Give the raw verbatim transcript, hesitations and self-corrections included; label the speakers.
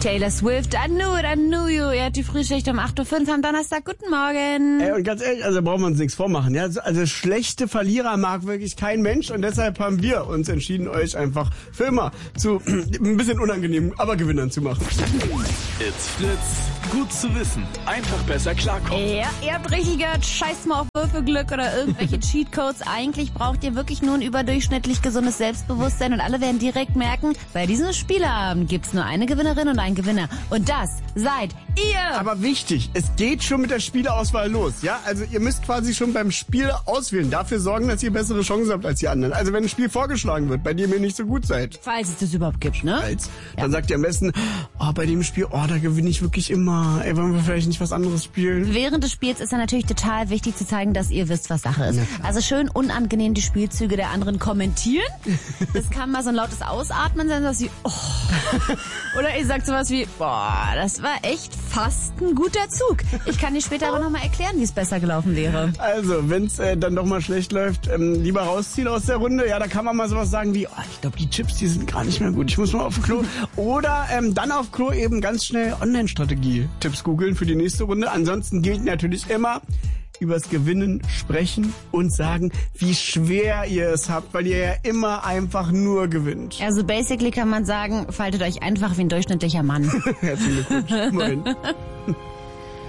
Speaker 1: Taylor Swift, I knew it, I knew you. Ihr hört die Frühschicht um acht Uhr fünf am Donnerstag. Guten Morgen.
Speaker 2: Ey, und ganz ehrlich, also brauchen wir uns nichts vormachen. Ja? Also, also schlechte Verlierer mag wirklich kein Mensch und deshalb haben wir uns entschieden, euch einfach für immer zu ein bisschen unangenehm, aber Gewinnern zu machen.
Speaker 3: It's Fritz. Gut zu wissen. Einfach besser klarkommen.
Speaker 1: Ja, ihr habt richtig gehört. Scheiß mal auf Würfelglück oder irgendwelche Cheatcodes. Eigentlich braucht ihr wirklich nur ein überdurchschnittlich gesundes Selbstbewusstsein und alle werden direkt merken, bei diesem Spieleabend gibt's nur eine Gewinnerin und einen Gewinner. Und das seid ihr.
Speaker 2: Aber wichtig, es geht schon mit der Spieleauswahl los. Ja, also ihr müsst quasi schon beim Spiel auswählen. Dafür sorgen, dass ihr bessere Chancen habt als die anderen. Also wenn ein Spiel vorgeschlagen wird, bei dem ihr nicht so gut seid.
Speaker 1: Falls es das überhaupt gibt, ne?
Speaker 2: Falls.
Speaker 1: Ja.
Speaker 2: Dann sagt ihr am besten, oh, bei dem Spiel, oh, da gewinne ich wirklich immer. Ey, wollen wir vielleicht nicht was anderes spielen?
Speaker 1: Während des Spiels ist dann natürlich total wichtig zu zeigen, dass ihr wisst, was Sache ist. Also schön unangenehm die Spielzüge der anderen kommentieren. Das kann mal so ein lautes Ausatmen sein, dass sie, oh. Oder ihr sagt sowas wie, boah, das war echt fast ein guter Zug. Ich kann dir später aber nochmal erklären, wie es besser gelaufen wäre.
Speaker 2: Also, wenn es äh, dann doch mal schlecht läuft, ähm, lieber rausziehen aus der Runde. Ja, da kann man mal sowas sagen wie, oh, ich glaube, die Chips, die sind gar nicht mehr gut. Ich muss mal auf Klo. Oder ähm, dann auf Klo eben ganz schnell Online-Strategie-Tipps googeln für die nächste Runde. Ansonsten gilt natürlich immer, übers Gewinnen sprechen und sagen, wie schwer ihr es habt, weil ihr ja immer einfach nur gewinnt.
Speaker 1: Also basically kann man sagen, faltet euch einfach wie ein durchschnittlicher Mann.
Speaker 2: Herzlichen Glückwunsch. Moin.